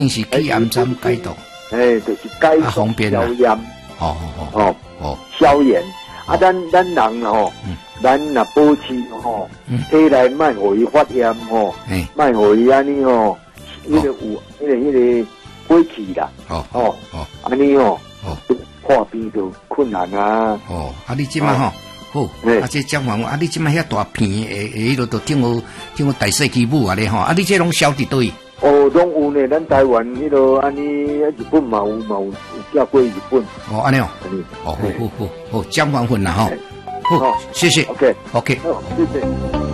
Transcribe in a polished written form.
你是去暗针解毒， 就是解毒方便消炎，消炎。咱人吼，咱若保持吼，体内莫互伊发炎吼，莫互伊安尼吼，迄个有迄个火气啦，安尼吼，破病就困难啊。 你即马吼。好，这讲完你即摆遐大片迄落都听我大细基母啊咧吼，你这拢销伫倒去？ 拢有呢，咱台湾迄落安尼，日本嘛有叫过日本。 安尼哦，好，讲完份啦吼，好，谢谢 ，OK， 好，谢谢。